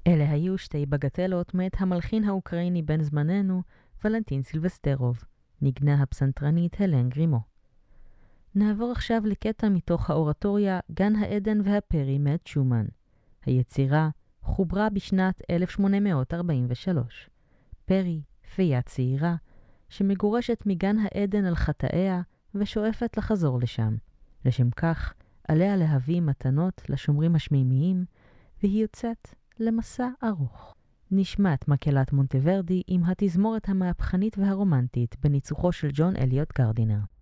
אלה היו שתי בגטלות מאת המלחין האוקראיני בן זמננו, ולנטין סילבסטרוב, נגנה הפסנתרנית הלן גרימו. נעבור עכשיו לקטע מתוך האורטוריה גן העדן והפרי מאת שומן. היצירה חוברה בשנת 1843. פרי, פייה צעירה, שמגורשת מגן העדן על חטאיה ושואפת לחזור לשם. לשם כך, עליה להביא מתנות לשומרים השמימיים, והיא יוצאת למסע ארוך. נשמעת מקהלת מונטוורדי עם התזמורת המהפכנית והרומנטית בניצוחו של ג'ון אליוט גרדינר.